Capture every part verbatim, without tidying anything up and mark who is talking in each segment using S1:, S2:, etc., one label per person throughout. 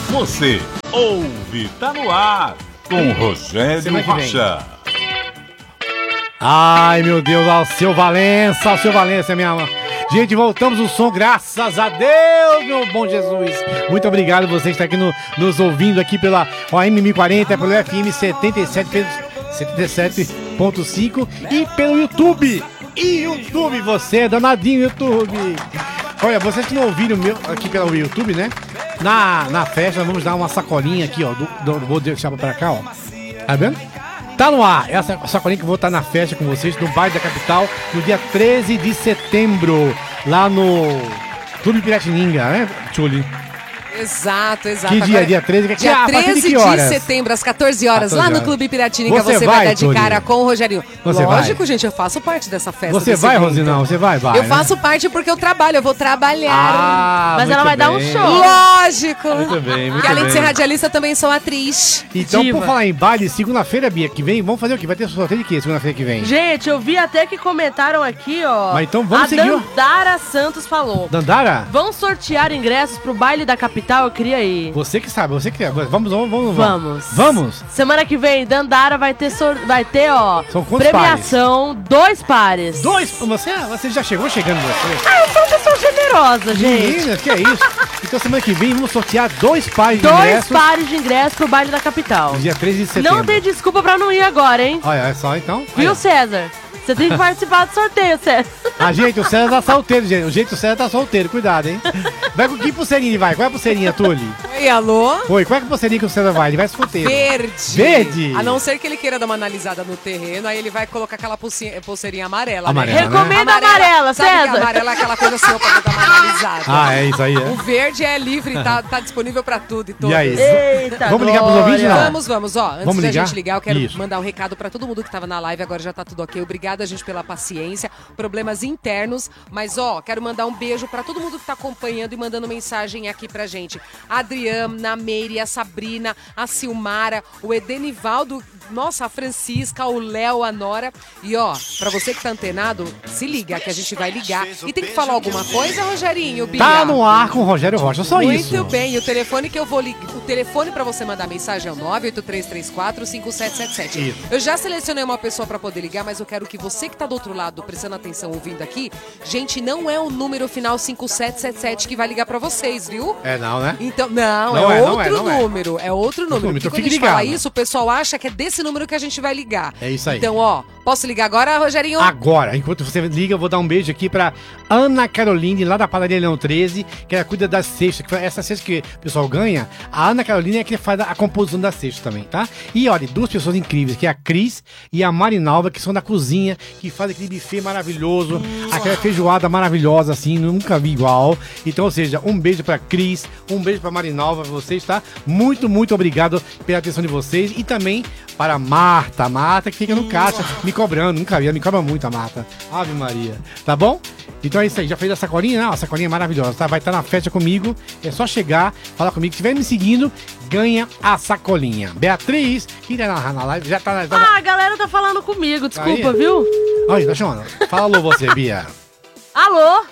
S1: Você ouve, tá no ar, com Rogério Rocha.
S2: Ai, meu Deus, ao seu Valença, ao seu Valença, minha alma. Gente, voltamos o som, graças a Deus, meu bom Jesus. Muito obrigado você que está aqui no, nos ouvindo aqui pela O M mil e quarenta, pelo F M setenta e sete ponto cinco e pelo YouTube. E YouTube, você é danadinho, YouTube. Olha, vocês que não ouviram meu, aqui pelo YouTube, né? Na, na festa, vamos dar uma sacolinha aqui, ó. Do, do, vou deixar pra cá, ó. Tá vendo? Tá no ar, essa sacolinha que eu vou estar na festa com vocês no bairro da capital no dia treze de setembro, lá no Clube Piratininga, né, Tchuli?
S3: Exato, exato.
S2: Que dia?
S3: Agora,
S2: dia treze? Que
S3: dia
S2: ah,
S3: treze
S2: de,
S3: de setembro, às quatorze horas, lá no Clube Piratininga, você, você vai, vai dar de Tony? Cara com o Rogerinho.
S2: Você
S3: Lógico,
S2: vai?
S3: Gente, eu faço parte dessa festa.
S2: Você vai, Rosinão? Você vai, vai.
S3: Eu
S2: né?
S3: faço parte porque eu trabalho, eu vou trabalhar.
S2: Ah,
S4: mas ela vai
S2: bem.
S4: dar um show.
S3: Lógico.
S2: Muito bem, muito
S3: Porque além
S2: bem.
S3: de ser radialista, também sou atriz.
S2: Então,
S4: Diva.
S2: por falar em baile, segunda-feira, Bia, que vem, vamos fazer o quê? Vai ter sorteio de quê segunda-feira que vem?
S4: Gente, eu vi até que comentaram aqui, ó.
S2: Mas então vamos
S4: a
S2: seguir, ó.
S4: Dandara Santos falou.
S2: Dandara?
S4: Vão sortear ingressos pro baile da capital, eu queria ir.
S2: Você que sabe, você que quer. Vamos, vamos, vamos.
S4: Vamos.
S2: Vamos?
S4: Semana que vem, Dandara vai ter, sor... vai ter ó,
S2: São quantos
S4: premiação, pares? dois pares.
S2: Dois? Você, você já chegou chegando, você?
S4: Ah, eu sou uma pessoa generosa, gente.
S2: Menina, que é isso? Então semana que vem vamos sortear dois pares de
S4: Dois
S2: ingressos.
S4: pares de ingressos pro baile da capital.
S2: Dia treze de setembro.
S4: Não tem desculpa pra não ir agora, hein?
S2: Olha, é só então.
S4: Viu,
S2: Olha.
S4: César? Você tem que participar do sorteio, César.
S2: Ah, gente, o César tá solteiro, gente. O jeito do César tá solteiro, cuidado, hein? Vai com que pulseirinha ele vai? Qual é a pulseirinha, Tuli?
S3: Oi, alô?
S2: Oi, qual é a pulseirinha que o César vai? Ele vai solteiro.
S3: Verde.
S2: Verde?
S3: A não ser que ele queira dar uma analisada no terreno, aí ele vai colocar aquela pulseirinha, pulseirinha amarela.
S2: Amarela,
S3: né?
S2: né?
S4: Recomenda amarela,
S3: sabe que
S4: César.
S3: amarela é aquela coisa assim, pra dar uma analisada.
S2: Ah, é isso aí,
S3: O
S2: é.
S3: verde é livre, tá, tá disponível pra tudo e todos.
S2: E aí?
S4: Eita,
S2: Vamos ligar pros ouvintes, não?
S3: Vamos, vamos, ó. Antes
S2: Vamos
S3: da
S2: ligar?
S3: gente ligar, eu quero
S2: Isso.
S3: mandar um recado pra todo mundo que tava na live, agora já tá tudo ok. Obrigada, gente, pela paciência. Problemas internos, mas ó, quero mandar um beijo pra todo mundo que tá acompanhando e mandando mensagem aqui pra gente. A Adriana, a Meire, a Sabrina, a Silmara, o Edenivaldo, nossa, a Francisca, o Léo, a Nora. E ó, pra você que tá antenado, se liga que a gente vai ligar. E tem que falar alguma coisa, Rogerinho, Bia?
S2: Tá no ar com o Rogério Rocha, só
S3: Muito
S2: isso.
S3: Muito bem, e o telefone que eu vou ligar, o telefone pra você mandar mensagem é o nove oito três três quatro cinco sete sete sete.
S2: Isso.
S3: Eu já selecionei uma pessoa pra poder ligar, mas eu quero que você que tá do outro lado, prestando atenção, ouvindo aqui, gente, não é o número final cinco sete sete sete que vai ligar pra vocês, viu?
S2: É não, né?
S3: Então, não,
S2: Não
S3: é,
S2: é, não
S3: outro
S2: é, não é.
S3: número, é outro número.
S2: número,
S3: Porque
S2: então
S3: quando a
S2: fique
S3: gente fala
S2: ligado.
S3: isso, o pessoal acha que é desse número que a gente vai ligar.
S2: É isso aí.
S3: Então, ó, posso ligar agora, Rogerinho?
S2: Agora, enquanto você liga, eu vou dar um beijo aqui pra Ana Caroline, lá da Padaria Leão treze, que ela cuida das cestas, que essa cesta que o pessoal ganha, a Ana Caroline é que faz a composição das cestas também, tá? E olha, duas pessoas incríveis, que é a Cris e a Marinalva, que são da cozinha, que fazem aquele buffet maravilhoso, aquela feijoada maravilhosa, assim, nunca vi igual. Então, ou seja, um beijo pra Cris, um beijo pra Marinalva, pra vocês, tá? Muito, muito obrigado pela atenção de vocês e também para a Marta, a Marta que fica no caixa, me cobrando, nunca vi, ela me cobra muito a Marta. Ave Maria, tá bom? Então é isso aí, já fez a sacolinha? Não, a sacolinha é maravilhosa, tá? Vai estar na festa comigo, é só chegar, falar comigo, se estiver me seguindo, ganha a sacolinha. Beatriz, que tá na, na live, já tá na...
S4: Ah, a galera tá falando comigo, desculpa,
S2: Aí.
S4: viu?
S2: Olha, tá chamando. Fala alô você, Bia.
S4: Alô?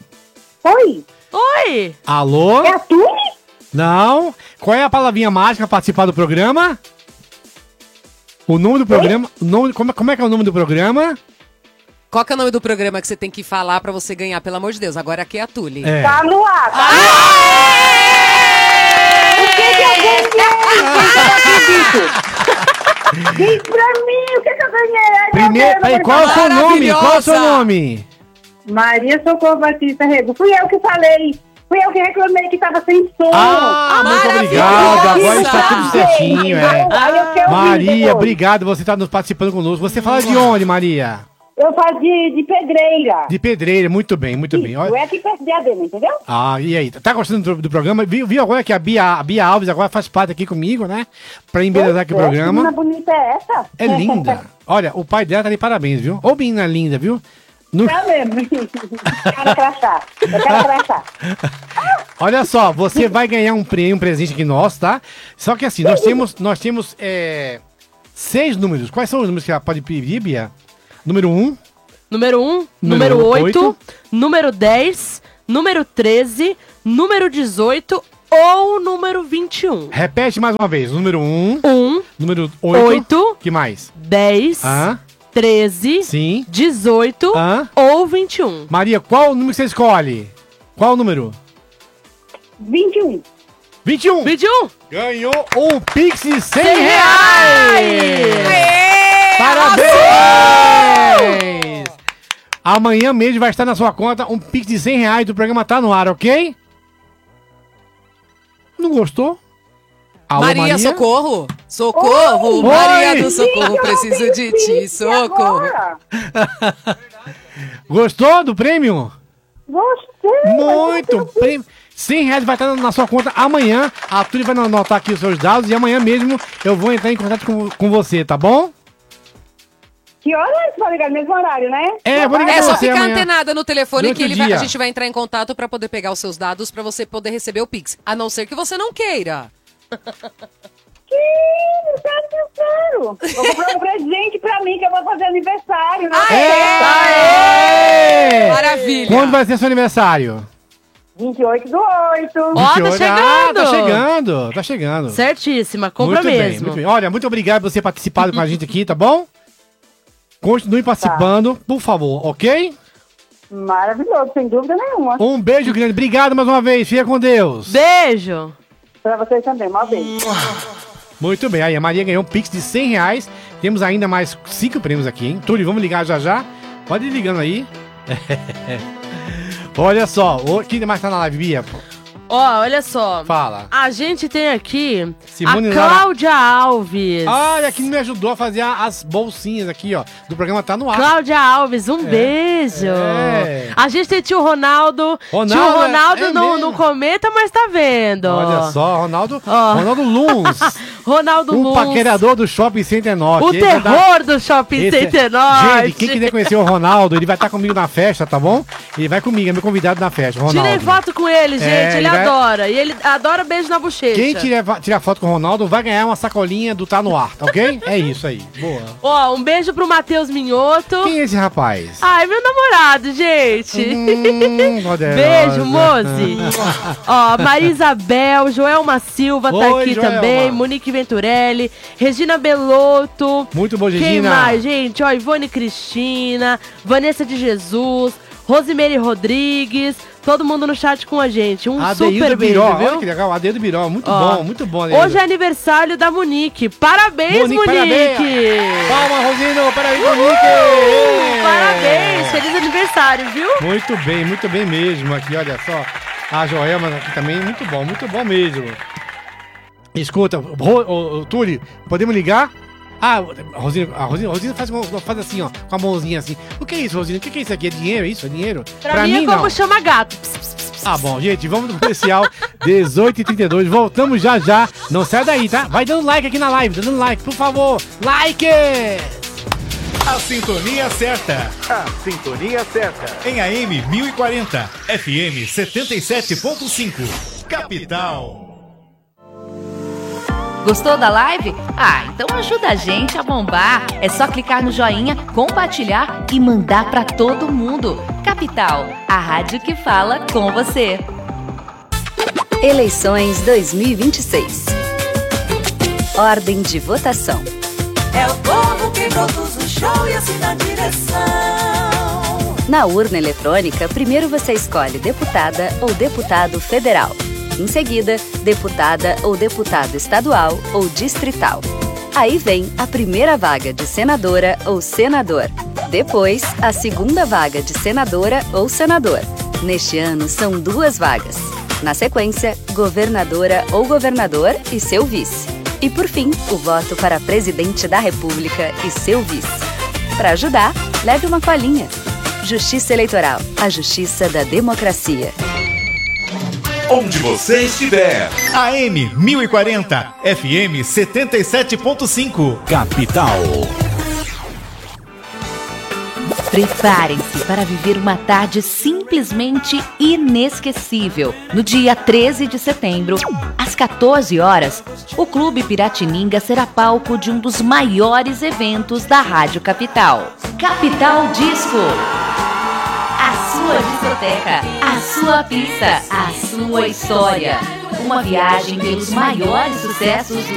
S5: Oi,
S4: Oi?
S2: Alô?
S5: é a Tuni?
S2: Não? Qual é a palavrinha mágica pra participar do programa? O nome do programa... O nome, como, como é que é o nome do programa?
S3: Qual que é o nome do programa que você tem que falar pra você ganhar, pelo amor de Deus? Agora aqui é a Tuli.
S2: É.
S5: Tá no ar, tá? O que que eu ganhei? O que que eu acredito? Diz pra mim, o que que eu ganhei? Ai, meu
S2: Primeiro,
S5: Deus,
S2: peraí, qual é o seu nome? Qual é o seu
S3: Maravilhosa.
S2: nome?
S5: Maria Socorro Batista Rego. Fui eu que falei. Fui eu que reclamei que tava sem som.
S2: Ah, muito
S3: maravilhosa.
S2: obrigado. Agora está tudo
S3: Gente,
S2: certinho, é.
S5: Aí eu quero ouvir
S2: Maria,
S5: depois.
S2: obrigado. Você está nos participando conosco. Você fala de onde, Maria?
S5: Eu faço de, de pedreira.
S2: De Pedreira. Muito bem, muito bem.
S5: Isso,
S2: Olha-
S5: é aqui perto de Adema, entendeu?
S2: Ah, e aí? Tá gostando do, do programa? Viu, viu agora que a Bia, a Bia Alves agora faz parte aqui comigo, né? Pra embelezar aqui o
S5: Pois é, que menina
S2: programa.
S5: bonita é essa?
S2: É linda. Olha, o pai dela tá de parabéns, viu? Ô, menina linda, viu? No-
S5: Tá mesmo. Quero crachá. Eu quero crachá.
S2: Olha só, você vai ganhar um prêmio, um presente aqui nosso, tá? Só que assim, nós temos, nós temos é, seis números. Quais são os números que ela pode pedir, Bia? Número um,
S4: Número um,
S2: Número
S4: número
S2: oito.
S4: oito, número dez, número treze, número dezoito ou número vinte e um.
S2: Repete mais uma vez. Número um.
S4: um.
S2: Número oito.
S4: oito.
S2: Que mais?
S4: dez.
S2: Hã?
S4: treze.
S2: Sim.
S4: dezoito.
S2: Hã?
S4: Ou vinte e um.
S2: Maria, qual o número que você escolhe? Qual o número?
S5: vinte e um.
S2: vinte e um.
S4: vinte e um.
S2: Ganhou um Pix de cem
S4: cem
S2: reais.
S4: reais.
S2: Parabéns! Amanhã mesmo vai estar na sua conta um Pix de cem reais do programa Tá No Ar, ok? Não gostou? Alô,
S3: Maria,
S2: Maria,
S3: socorro! Socorro!
S2: Oi.
S3: Maria
S2: Oi.
S3: do socorro,
S5: Gente,
S3: preciso
S5: eu
S3: de
S5: tenho
S3: ti,
S5: Pix
S3: socorro!
S5: agora.
S2: Gostou do prêmio?
S5: Gostei.
S2: Muito! Prêmio. cem reais vai estar na sua conta amanhã. A Túlio vai anotar aqui os seus dados e amanhã mesmo eu vou entrar em contato com, com você, tá bom?
S5: Que horas vai ligar no mesmo horário, né?
S2: É, vou ligar
S3: É
S2: pra
S3: só
S2: você
S3: ficar
S2: amanhã.
S3: antenada no telefone
S2: Durante
S3: que
S2: o
S3: ele vai-
S2: dia.
S3: a gente vai entrar em contato pra poder pegar os seus dados pra você poder receber o Pix. A não ser que você não queira.
S5: Que não tá pensando. Vou comprar um presente pra mim que eu vou fazer aniversário, né?
S2: Aê!
S3: Maravilha!
S2: Quando vai ser seu aniversário?
S5: vinte e oito do oito.
S4: Ó, tá
S2: vinte e oito. Ah,
S4: chegando.
S2: tá chegando, tá chegando.
S4: Certíssima, compra
S2: muito Bem,
S4: mesmo.
S2: muito bem. Olha, muito obrigado por você ter participado com a gente aqui, tá bom? Continue participando, por favor, ok?
S5: Maravilhoso, sem dúvida nenhuma.
S2: Um beijo grande. Obrigado mais uma vez. Fica com Deus.
S4: Beijo.
S5: Pra vocês também, uma vez.
S2: Muito bem. Aí a Maria ganhou um Pix de cem reais. Temos ainda mais cinco prêmios aqui, hein? Túlio, vamos ligar já já. Pode ir ligando aí. Olha só. o- Quem mais tá na live, Bia?
S4: Ó, olha só.
S2: Fala.
S4: A gente tem aqui
S2: Simone
S4: a
S2: Lara.
S4: Cláudia Alves.
S2: Olha, que me ajudou a fazer a- as bolsinhas aqui, ó. Do programa Tá No Ar.
S4: Cláudia Alves, um beijo.
S2: É.
S4: A gente tem tio Ronaldo.
S2: Ronaldo,
S4: tio Ronaldo
S2: é
S4: não,
S2: mesmo.
S4: não comenta, mas tá vendo.
S2: Olha só, Ronaldo,
S4: Ó.
S2: Ronaldo Luns.
S4: Ronaldo
S2: Um
S4: Luz.
S2: paquerador do Shopping Center Norte.
S4: O
S2: Esse é da-
S4: terror do Shopping
S2: esse é-
S4: Center Norte.
S2: Gente, quem quiser conhecer o Ronaldo, ele vai estar comigo na festa, tá bom? Ele vai comigo, é meu convidado na festa, Ronaldo.
S4: Tirei foto com ele, gente.
S2: É,
S4: ele
S2: ele vai-
S4: adora. E ele adora beijo na bochecha.
S2: Quem tirar, tirar foto com o Ronaldo vai ganhar uma sacolinha do Tá No Ar, tá ok? É isso aí, boa.
S4: Ó, um beijo pro Matheus Minhoto.
S2: Quem é esse rapaz?
S4: Ai, meu namorado, gente.
S2: Hum, poderosa.
S4: Beijo, Mozi. Ó, Maria Isabel, Joelma Silva tá
S2: Oi,
S4: aqui
S2: Joelma.
S4: também, Monique Venturelli, Regina Belotto.
S2: Muito bom,
S4: Quem
S2: Regina.
S4: mais, gente? Ó, Ivone Cristina, Vanessa de Jesus, Rosemary Rodrigues, todo mundo no chat com a gente. Um
S2: Adeildo
S4: super beijo,
S2: Biró,
S4: viu?
S2: olha que legal, Adeildo Biró, muito
S4: Ó,
S2: bom, muito bom. Adeildo.
S4: Hoje é aniversário da Monique. Parabéns,
S2: Monique,
S4: Monique!
S2: parabéns. Palma, Rosino, parabéns, Monique!
S4: Parabéns, feliz aniversário, viu?
S2: Muito bem, muito bem mesmo aqui, olha só. A Joelma aqui também, muito bom, muito bom mesmo. Escuta, Ro, ô, ô, Túlio, podemos ligar? Ah, Rosina, a Rosina, Rosina faz, com- faz assim, ó, com a mãozinha assim. O que é isso, Rosina? O que é isso aqui? É dinheiro? É isso? É dinheiro?
S4: Pra, mim, é como
S2: não.
S4: chama gato. Pss, pss, pss, pss.
S2: Ah, bom, gente, vamos pro especial dezoito e trinta e dois. Voltamos já já. Não sai daí, tá? Vai dando like aqui na live, dando like, por favor. Like!
S1: A sintonia certa.
S6: A sintonia certa.
S1: Em A M mil e quarenta, F M setenta e sete ponto cinco. Capital.
S7: Gostou da live? Ah, então ajuda a gente a bombar. É só clicar no joinha, compartilhar e mandar pra todo mundo. Capital, a rádio que fala com você.
S8: Eleições dois mil e vinte e seis. Ordem de votação.
S9: É o povo que produz o show e assina a direção.
S8: Na urna eletrônica, primeiro você escolhe deputada ou deputado federal. Em seguida, deputada ou deputado estadual ou distrital. Aí vem a primeira vaga de senadora ou senador. Depois, a segunda vaga de senadora ou senador. Neste ano, são duas vagas. Na sequência, governadora ou governador e seu vice. E por fim, o voto para presidente da República e seu vice. Para ajudar, leve uma colinha. Justiça Eleitoral, a justiça da democracia.
S1: Onde você estiver. A M mil e quarenta, F M setenta e sete ponto cinco. Capital.
S7: Preparem-se para viver uma tarde simplesmente inesquecível. No dia treze de setembro, às quatorze horas, o Clube Piratininga será palco de um dos maiores eventos da Rádio Capital. Capital Disco. A sua sua discoteca, a sua pista, a sua história. Uma viagem pelos maiores sucessos do